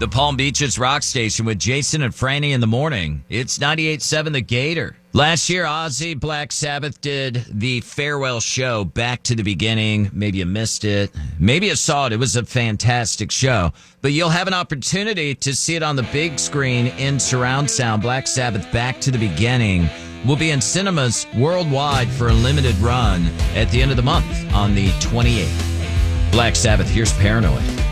The Palm Beaches Rock Station with Jason and Franny in the morning. It's 98.7 The Gator. Last year, Ozzy, Black Sabbath did the farewell show, Back to the Beginning. Maybe you missed it. Maybe you saw it. It was a fantastic show. But you'll have an opportunity to see it on the big screen in surround sound. Black Sabbath, Back to the Beginning will be in cinemas worldwide for a limited run at the end of the month on the 28th. Black Sabbath, here's Paranoid.